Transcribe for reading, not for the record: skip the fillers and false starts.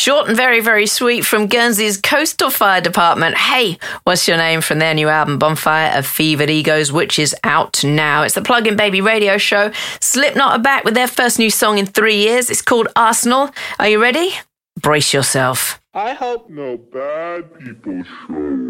Short and very, very sweet from Guernsey's Coastal Fire Department. Hey, what's your name from their new album, Bonfire of Fevered Egos, which is out now. It's the Plug-in Baby radio show. Slipknot are back with their first new song in 3 years. It's called Arsenal. Are you ready? Brace yourself. I hope no bad people show